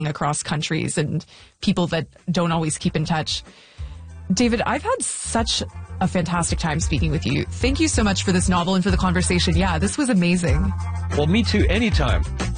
across countries and people that don't always keep in touch. David, I've had such a fantastic time speaking with you. Thank you so much for this novel and for the conversation. Yeah, this was amazing. Well, me too. Anytime.